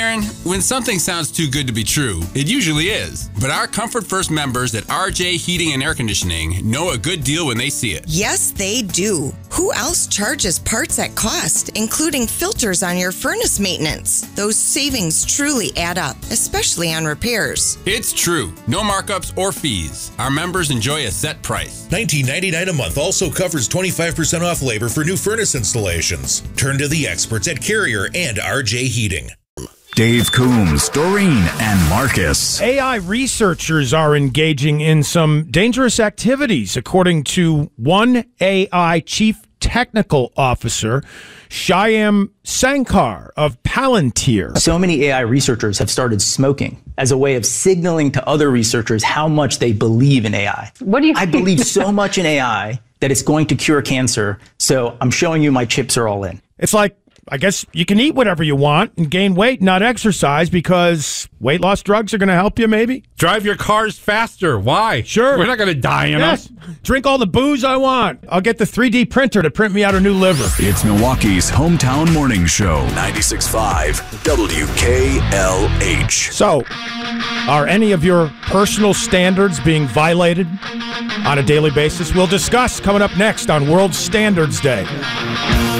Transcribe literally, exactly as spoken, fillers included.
Aaron, when something sounds too good to be true, it usually is. But our Comfort First members at R J Heating and Air Conditioning know a good deal when they see it. Yes, they do. Who else charges parts at cost, including filters on your furnace maintenance? Those savings truly add up, especially on repairs. It's true. No markups or fees. Our members enjoy a set price. nineteen ninety-nine a month also covers twenty-five percent off labor for new furnace installations. Turn to the experts at Carrier and R J Heating. Dave Coombs, Doreen, and Marcus. A I researchers are engaging in some dangerous activities, according to one A I chief technical officer, Shyam Sankar of Palantir. So many A I researchers have started smoking as a way of signaling to other researchers how much they believe in A I. What do you I believe so much in A I that it's going to cure cancer, so I'm showing you my chips are all in. It's like, I guess you can eat whatever you want and gain weight, not exercise, because weight loss drugs are going to help you, maybe? Drive your cars faster. Why? Sure. We're not going to die in Yes. them. Drink all the booze I want. I'll get the three D printer to print me out a new liver. It's Milwaukee's hometown morning show, ninety-six point five W K L H. So, are any of your personal standards being violated on a daily basis? We'll discuss coming up next on World Standards Day.